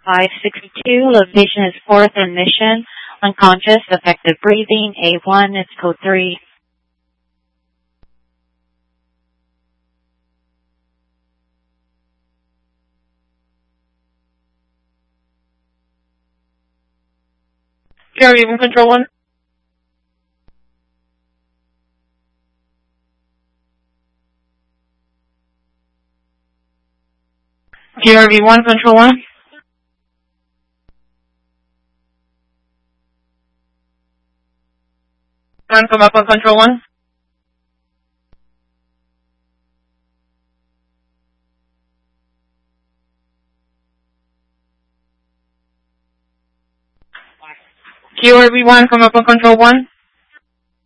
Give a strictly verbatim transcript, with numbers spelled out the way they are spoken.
five sixty-two. Location is fourth and Mission. Unconscious, effective breathing. A one, it's code three. Q R V one, Control one. Q R V one, Control one. One, come up on Control one. Q R V one, come up on Control one.